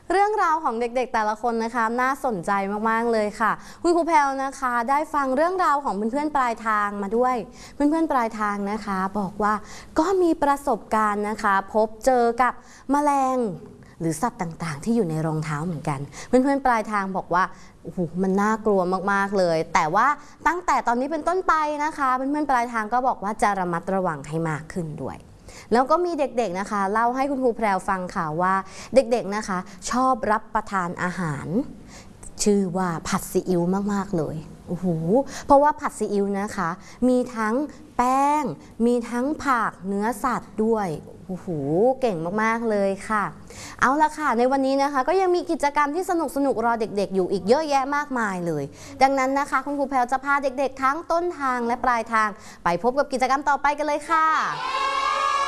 เรื่องราวของเด็กๆแต่ละคนนะคะน่าสนใจมากๆเลยค่ะคุณครูแพลวนะคะได้ฟังเรื่องราวของเพื่อนๆปลายทางมาด้วยเพื่อนๆปลายทางนะคะบอกว่าก็มีประสบการณ์นะคะพบเจอกับแมลงหรือสัตว์ต่างๆที่อยู่ในรองเท้าเหมือนกันเพื่อนๆปลายทางบอกว่าโอ้โหมันน่ากลัวมากๆเลยแต่ว่าตั้งแต่ตอนนี้เป็นต้นไปนะคะเพื่อนๆปลายทางก็บอกว่าจะระมัดระวังให้มากขึ้นด้วยแล้วก็มีเด็กๆนะคะเล่าให้คุณครูแพรวฟังค่ะว่าเด็กๆนะคะชอบรับประทานอาหารชื่อว่าผัดซีอิ๊วมากๆเลยโอ้โหเพราะว่าผัดซีอิ๊วนะคะมีทั้งแป้งมีทั้งผักเนื้อสัตว์ด้วยโอ้โหเก่งมากๆเลยค่ะเอาละค่ะในวันนี้นะคะก็ยังมีกิจกรรมที่สนุกๆรอเด็กๆอยู่อีกเยอะแยะมากมายเลยดังนั้นนะคะคุณครูแพรวจะพาเด็กๆทั้งต้นทางและปลายทางไปพบกับกิจกรรมต่อไปกันเลยค่ะ